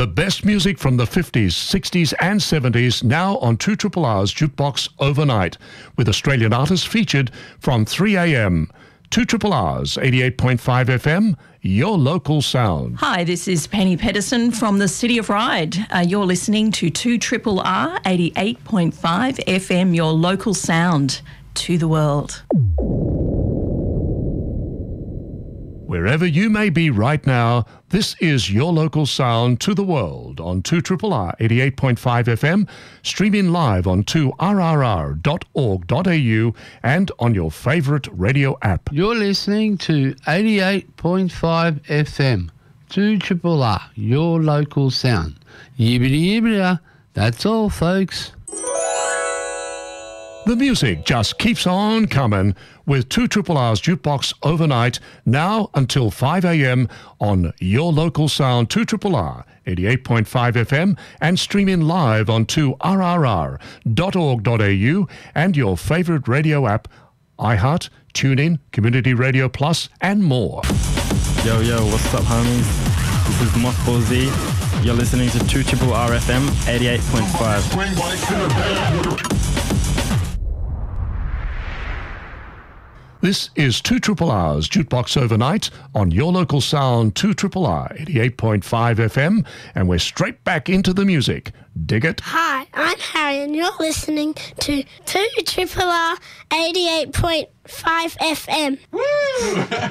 The best music from the 50s, 60s and 70s now on 2RRR's Jukebox Overnight, with Australian artists featured from 3 a.m. 2RRR's 88.5 FM, your local sound. Hi, this is Penny Pedersen from the City of Ryde. You're listening to 2RRR 88.5 FM, your local sound to the world. Wherever you may be right now, this is your local sound to the world on 2RRR 88.5 FM, streaming live on 2rrr.org.au and on your favourite radio app. You're listening to 88.5 FM, 2RRR, your local sound. Yibbity yibbity, that's all, folks. The music just keeps on coming with 2RRR's Jukebox Overnight now until 5 a.m. on your local sound 2RRR 88.5 FM and streaming live on 2rrr.org.au and your favourite radio app, iHeart, TuneIn, Community Radio Plus and more. Yo, what's up, homies? This is Mothball Z. You're listening to 2RRR FM 88.5. This is 2RRR's Jukebox Overnight on your local sound 2RRR 88.5 FM, and we're straight back into the music. Dig it? Hi, I'm Harry and you're listening to 2RRR 88.5 FM.